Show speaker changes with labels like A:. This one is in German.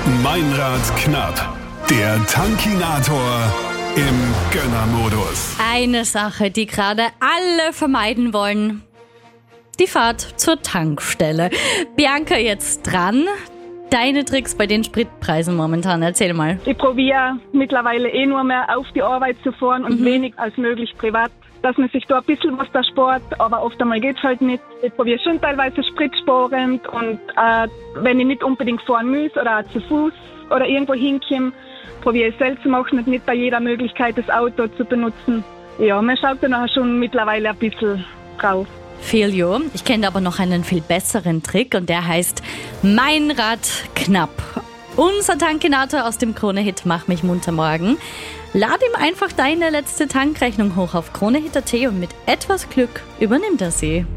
A: Meinrad knapp. Der Tankinator im Gönnermodus.
B: Eine Sache, die gerade alle vermeiden wollen. Die Fahrt zur Tankstelle. Bianca, jetzt dran. Deine Tricks bei den Spritpreisen momentan, erzähl mal.
C: Ich probiere mittlerweile nur mehr auf die Arbeit zu fahren und wenig als möglich privat. Dass man sich da ein bisschen was da spart, aber oft einmal geht's halt nicht. Ich probiere schon teilweise spritsparend und wenn ich nicht unbedingt fahren muss oder auch zu Fuß oder irgendwo hinkomme, probiere ich selbst zu machen und nicht bei jeder Möglichkeit das Auto zu benutzen. Ja, man schaut dann auch schon mittlerweile ein bisschen drauf.
B: Filio, ich kenne aber noch einen viel besseren Trick und der heißt Meinrad knapp. Unser Tankinator aus dem Krone-Hit Mach mich munter morgen. Lad ihm einfach deine letzte Tankrechnung hoch auf kronehit.at und mit etwas Glück übernimmt er sie.